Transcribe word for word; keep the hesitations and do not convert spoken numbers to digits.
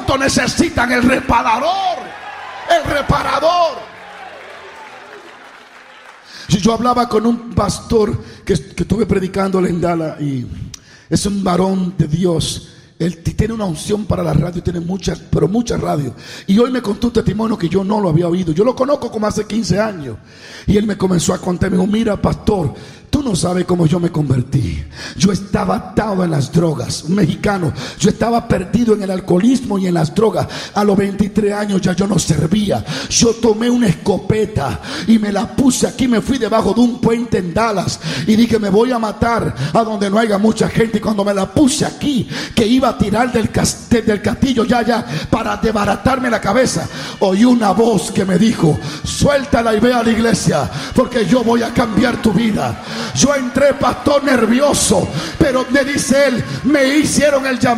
¿Cuánto necesitan el reparador? El reparador. Yo hablaba con un pastor que, que estuve predicándole en Dallas, y es un varón de Dios. Él tiene una unción para la radio, tiene muchas, pero muchas radios. Y hoy me contó un testimonio que yo no lo había oído. Yo lo conozco como hace quince años. Y él me comenzó a contar, me dijo: mira, pastor, tú no sabes cómo yo me convertí. Yo estaba atado en las drogas, un mexicano. Yo estaba perdido en el alcoholismo y en las drogas. A los veintitrés años ya yo no servía. Yo tomé una escopeta y me la puse aquí. Me fui debajo de un puente en Dallas y dije: me voy a matar a donde no haya mucha gente. Y cuando me la puse aquí, que iba a tirar del, cast- del castillo ya ya para desbaratarme la cabeza, oí una voz que me dijo: suéltala y ve a la iglesia, porque yo voy a cambiar tu vida. Yo entré, pastor, nervioso, pero me dice él: me hicieron el llamado.